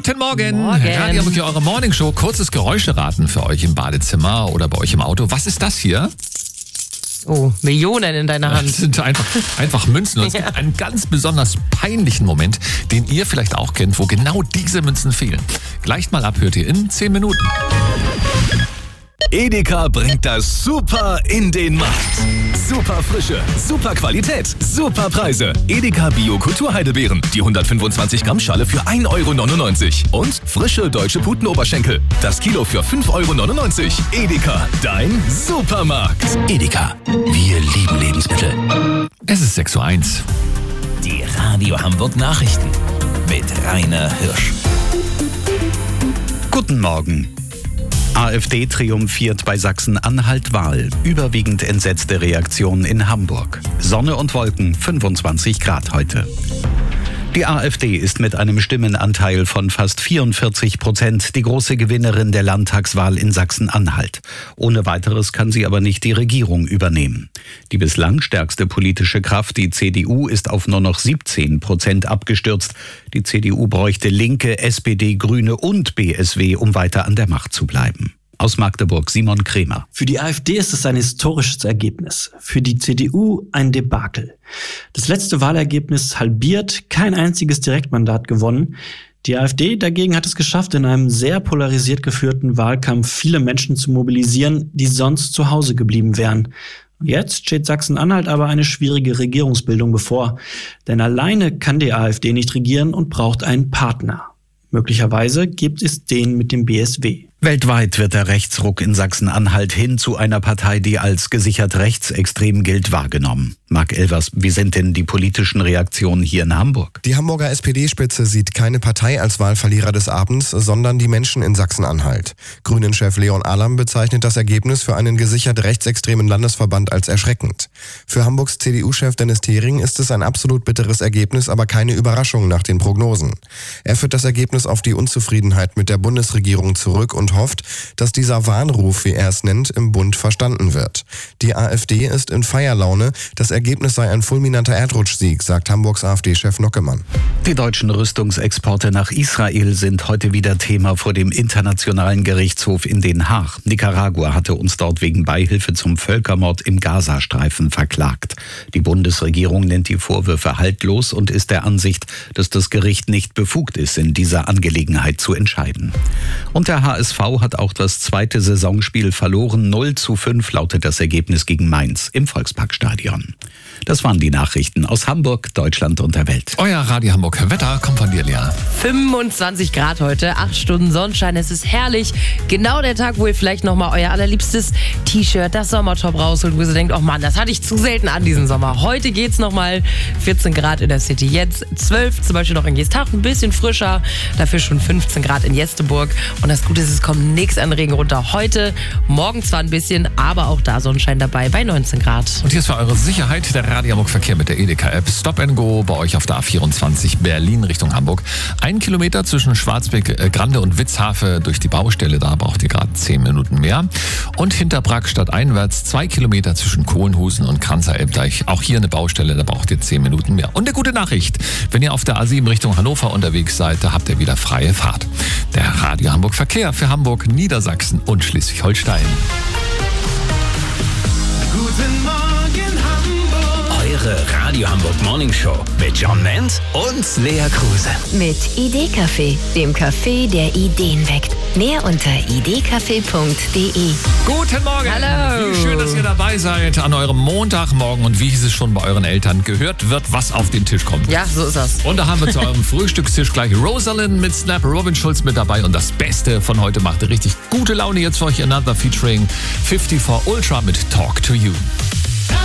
Guten Morgen. Morgen. Radio Hamburg, eure Morningshow. Kurzes Geräuscheraten für euch im Badezimmer oder bei euch im Auto. Was ist das hier? Oh, Millionen in deiner Hand. Das sind einfach Münzen. Und es gibt einen ganz besonders peinlichen Moment, den ihr vielleicht auch kennt, wo genau diese Münzen fehlen. Gleicht mal ab, hört ihr in 10 Minuten. Edeka bringt das Super in den Markt. Super Frische, super Qualität, super Preise. Edeka Bio Kulturheidelbeeren. Die 125 Gramm Schale für 1,99 €. Und frische deutsche Putenoberschenkel. Das Kilo für 5,99 €. Edeka, dein Supermarkt. Edeka, wir lieben Lebensmittel. Es ist 6:01 Uhr. Die Radio Hamburg Nachrichten mit Rainer Hirsch. Guten Morgen. AfD triumphiert bei Sachsen-Anhalt-Wahl. Überwiegend entsetzte Reaktion in Hamburg. Sonne und Wolken, 25 Grad heute. Die AfD ist mit einem Stimmenanteil von fast 44% die große Gewinnerin der Landtagswahl in Sachsen-Anhalt. Ohne weiteres kann sie aber nicht die Regierung übernehmen. Die bislang stärkste politische Kraft, die CDU, ist auf nur noch 17% abgestürzt. Die CDU bräuchte Linke, SPD, Grüne und BSW, um weiter an der Macht zu bleiben. Aus Magdeburg Simon Kremer. Für die AfD ist es ein historisches Ergebnis. Für die CDU ein Debakel. Das letzte Wahlergebnis halbiert, kein einziges Direktmandat gewonnen. Die AfD dagegen hat es geschafft, in einem sehr polarisiert geführten Wahlkampf viele Menschen zu mobilisieren, die sonst zu Hause geblieben wären. Jetzt steht Sachsen-Anhalt aber eine schwierige Regierungsbildung bevor. Denn alleine kann die AfD nicht regieren und braucht einen Partner. Möglicherweise gibt es den mit dem BSW. Weltweit wird der Rechtsruck in Sachsen-Anhalt hin zu einer Partei, die als gesichert rechtsextrem gilt, wahrgenommen. Marc Elvers, wie sind denn die politischen Reaktionen hier in Hamburg? Die Hamburger SPD-Spitze sieht keine Partei als Wahlverlierer des Abends, sondern die Menschen in Sachsen-Anhalt. Grünen-Chef Leon Alam bezeichnet das Ergebnis für einen gesichert rechtsextremen Landesverband als erschreckend. Für Hamburgs CDU-Chef Dennis Thering ist es ein absolut bitteres Ergebnis, aber keine Überraschung nach den Prognosen. Er führt das Ergebnis auf die Unzufriedenheit mit der Bundesregierung zurück und hofft, dass dieser Warnruf, wie er es nennt, im Bund verstanden wird. Die AfD ist in Feierlaune. Das Ergebnis sei ein fulminanter Erdrutschsieg, sagt Hamburgs AfD-Chef Nockemann. Die deutschen Rüstungsexporte nach Israel sind heute wieder Thema vor dem Internationalen Gerichtshof in Den Haag. Nicaragua hatte uns dort wegen Beihilfe zum Völkermord im Gazastreifen verklagt. Die Bundesregierung nennt die Vorwürfe haltlos und ist der Ansicht, dass das Gericht nicht befugt ist, in dieser Angelegenheit zu entscheiden. Und der HSV hat auch das zweite Saisonspiel verloren. 0:5 lautet das Ergebnis gegen Mainz im Volksparkstadion. Das waren die Nachrichten aus Hamburg, Deutschland und der Welt. Euer Radio Hamburg Wetter kommt von dir, Lea. 25 Grad heute, 8 Stunden Sonnenschein, es ist herrlich. Genau der Tag, wo ihr vielleicht nochmal euer allerliebstes T-Shirt, das Sommertop rausholt, wo ihr denkt, oh Mann, das hatte ich zu selten an diesen Sommer. Heute geht's nochmal 14 Grad in der City, jetzt 12 zum Beispiel noch in Geesthacht, ein bisschen frischer, dafür schon 15 Grad in Jesteburg. Und das Gute ist, es kommt nichts an Regen runter. Heute, morgen zwar ein bisschen, aber auch da Sonnenschein dabei bei 19 Grad. Und hier ist für eure Sicherheit der Radio Hamburg Verkehr mit der Edeka-App. Stop and Go bei euch auf der A24 Berlin Richtung Hamburg. 1 Kilometer zwischen Schwarzbeck, Grande und Witzhafe durch die Baustelle. Da braucht ihr gerade 10 Minuten mehr. Und hinter Prag stadteinwärts 2 Kilometer zwischen Kohlenhusen und Kranzer-Elbdeich. Auch hier eine Baustelle, da braucht ihr 10 Minuten mehr. Und eine gute Nachricht. Wenn ihr auf der A7 Richtung Hannover unterwegs seid, da habt ihr wieder freie Fahrt. Der Radio Hamburg Verkehr für Hamburg, Niedersachsen und Schleswig-Holstein. Guten Morgen Hamburg. Eure Radio Hamburg Morningshow mit John Menz und Lea Kruse. Mit Idee-Café, dem Café, der Ideen weckt. Mehr unter idecafé.de. Guten Morgen. Hallo. Wie schön, dass ihr dabei seid an eurem Montagmorgen. Und wie hieß es schon bei euren Eltern, gehört wird, was auf den Tisch kommt. Ja, so ist das. Und da haben wir zu eurem Frühstückstisch gleich Rosalind mit Snap, Robin Schulz mit dabei. Und das Beste von heute macht richtig gute Laune jetzt für euch. Another featuring 54 Ultra mit Talk to You.